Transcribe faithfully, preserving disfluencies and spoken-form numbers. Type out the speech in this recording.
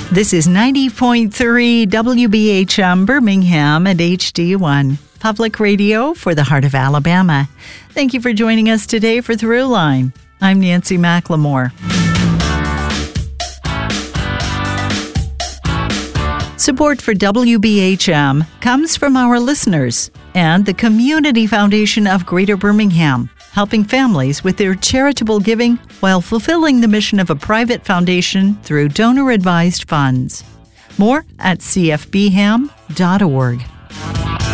This is ninety point three W B H M Birmingham at H D one, Public Radio for the heart of Alabama. Thank you for joining us today for Throughline. I'm Nancy McLemore. Support for W B H M comes from our listeners and the Community Foundation of Greater Birmingham, helping families with their charitable giving while fulfilling the mission of a private foundation through donor-advised funds. More at c f b ham dot org.